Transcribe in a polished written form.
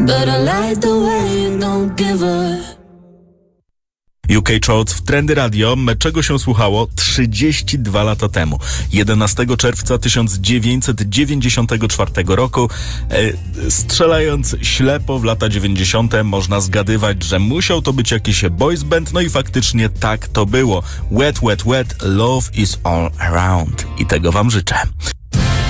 But I like the way you don't give a... UK Charts w Trendy Radio. Czego się słuchało 32 lata temu? 11 czerwca 1994 roku. Strzelając ślepo w lata 90. można zgadywać, że musiał to być jakiś boys band, no i faktycznie tak to było. Wet, wet, wet, love is all around. I tego wam życzę.